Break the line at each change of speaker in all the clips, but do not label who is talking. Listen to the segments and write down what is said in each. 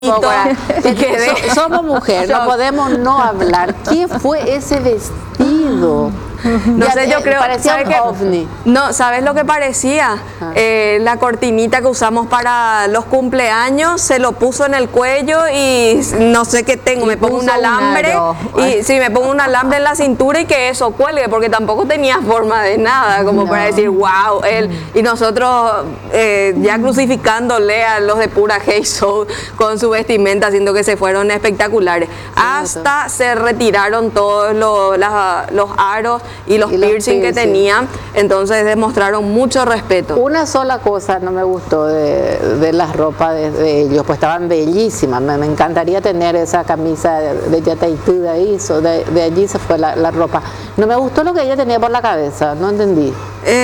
Somos mujeres, no podemos no hablar. ¿Qué fue ese vestido?
No sé, yo creo,
parecía
¿sabes
un
qué?
ovni.
No, ¿sabes lo que parecía? La cortinita que usamos para los cumpleaños, se lo puso en el cuello y no sé qué tengo, me pongo un alambre y sí, me pongo un alambre en la cintura y que eso cuelgue, porque tampoco tenía forma de nada, como para decir, wow, él. Y nosotros ya crucificándole a los de Pura Hey Show con su vestimenta, haciendo que se fueron espectaculares. Hasta se retiraron todos los aros y los piercing que tenían, entonces demostraron mucho respeto.
Una sola cosa no me gustó de las ropas de ellos, pues estaban bellísimas. Me encantaría tener esa camisa de Yataitú de ahí, de allí se fue la ropa. No me gustó lo que ella tenía por la cabeza, no entendí.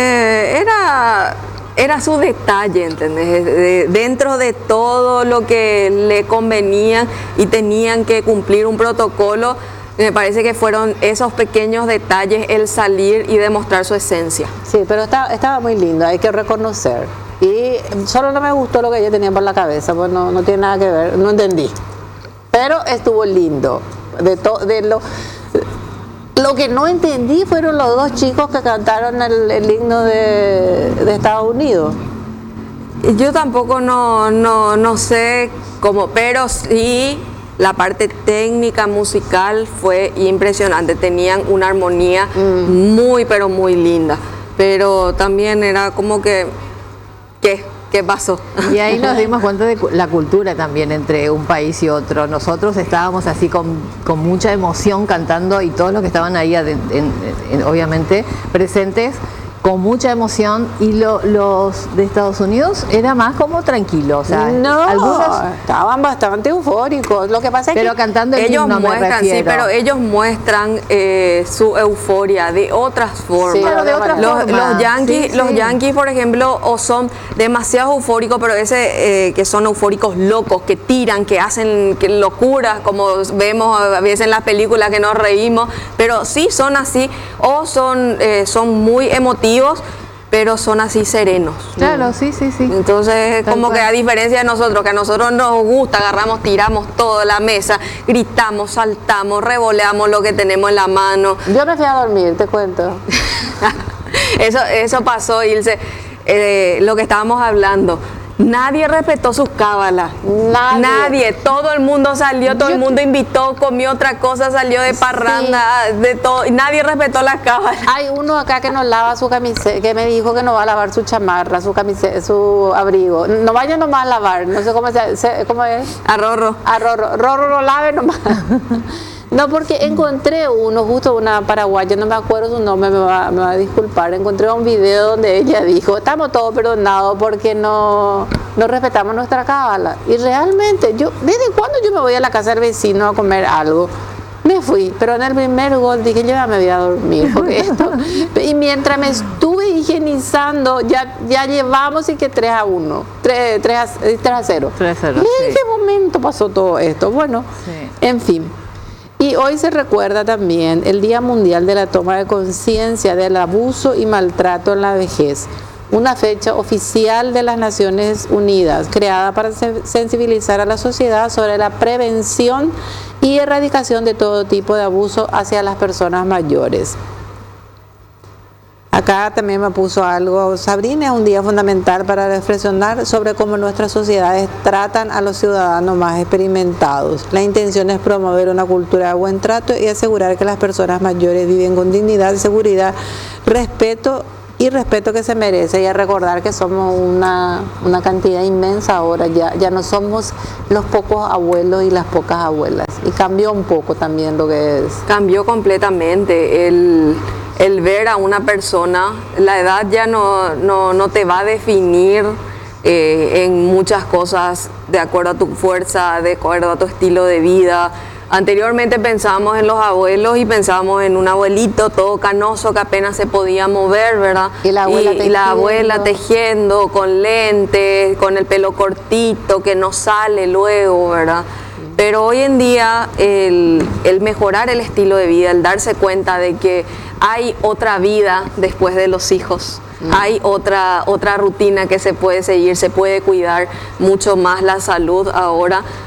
Era su detalle, ¿entendés? Dentro de todo lo que le convenía y tenían que cumplir un protocolo, me parece que fueron esos pequeños detalles, el salir y demostrar su esencia.
Sí, pero estaba muy lindo, hay que reconocer. Y solo no me gustó lo que ella tenía por la cabeza, pues no tiene nada que ver, no entendí. Pero estuvo lindo. Lo que no entendí fueron los dos chicos que cantaron el himno de Estados Unidos.
Yo tampoco no sé cómo, pero sí la parte técnica musical fue impresionante. Tenían una armonía muy, pero muy linda. Pero también era como que, ¿qué pasó?
Y ahí nos dimos cuenta de la cultura también entre un país y otro. Nosotros estábamos así con mucha emoción cantando y todos los que estaban ahí obviamente presentes con mucha emoción, y los de Estados Unidos era más como tranquilo, o sea,
algunos estaban bastante eufóricos. Lo que pasa es
pero
que
cantando
ellos muestran, sí, pero ellos muestran su euforia de otras formas. Sí,
pero de otras formas.
Los yankees, por ejemplo, o son demasiado eufóricos, pero que son eufóricos locos, que tiran, que hacen locuras, como vemos a veces en las películas que nos reímos, pero sí son así, o son muy emotivos, pero son así serenos.
Claro, sí.
Entonces, como que a diferencia de nosotros, que a nosotros nos gusta, agarramos, tiramos todo la mesa, gritamos, saltamos, revoleamos lo que tenemos en la mano.
Yo me fui a dormir, te cuento.
Eso pasó, Ilse, lo que estábamos hablando. Nadie respetó sus cábalas. Nadie. Todo el mundo salió, todo el mundo invitó, comió otra cosa, salió de parranda, de todo. Y nadie respetó las cábalas.
Hay uno acá que no lava su camiseta, que me dijo que no va a lavar su chamarra, su camiseta, su abrigo. No vaya nomás a lavar, no sé cómo es.
A Rorro.
Rorro no lave nomás. No, porque encontré justo una paraguaya, no me acuerdo su nombre, me va a disculpar. Encontré un video donde ella dijo, estamos todos perdonados porque no respetamos nuestra cábala. Y realmente, ¿desde cuándo yo me voy a la casa del vecino a comer algo? Me fui, pero en el primer gol dije, yo ya me voy a dormir, porque y mientras me estuve higienizando, ya llevamos y que 3-1, 3-0. ¿Y en qué momento pasó todo esto? Bueno, en fin. Y hoy se recuerda también el Día Mundial de la Toma de Conciencia del Abuso y Maltrato en la Vejez, una fecha oficial de las Naciones Unidas, creada para sensibilizar a la sociedad sobre la prevención y erradicación de todo tipo de abuso hacia las personas mayores. Acá también me puso algo, Sabrina, es un día fundamental para reflexionar sobre cómo nuestras sociedades tratan a los ciudadanos más experimentados. La intención es promover una cultura de buen trato y asegurar que las personas mayores viven con dignidad, seguridad, respeto que se merece, y a recordar que somos una cantidad inmensa ahora, ya no somos los pocos abuelos y las pocas abuelas, y cambió un poco también lo que es.
Cambió completamente el ver a una persona. La edad ya no te va a definir en muchas cosas de acuerdo a tu fuerza, de acuerdo a tu estilo de vida. Anteriormente pensábamos en los abuelos y pensábamos en un abuelito todo canoso que apenas se podía mover, ¿verdad?
Y la
abuela tejiendo con lentes, con el pelo cortito que no sale luego, ¿verdad? Pero hoy en día el mejorar el estilo de vida, el darse cuenta de que hay otra vida después de los hijos, hay otra rutina que se puede seguir, se puede cuidar mucho más la salud ahora.